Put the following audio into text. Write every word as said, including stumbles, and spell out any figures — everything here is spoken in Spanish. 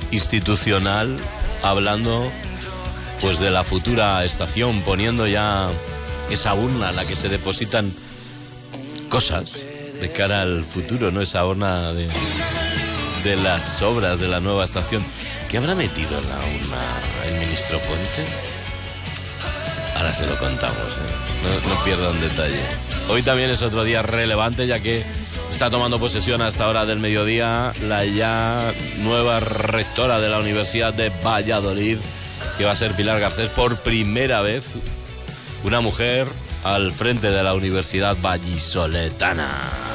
institucional, hablando pues de la futura estación, poniendo ya esa urna en la que se depositan cosas de cara al futuro, ¿no? Esa urna de, de las obras de la nueva estación. ¿Qué habrá metido en la urna el ministro Puente? Ahora se lo contamos, ¿eh? No, no pierdan detalle. Hoy también es otro día relevante, ya que está tomando posesión a esta hora del mediodía la ya nueva rectora de la Universidad de Valladolid, que va a ser Pilar Garcés. Por primera vez, una mujer al frente de la Universidad Vallisoletana.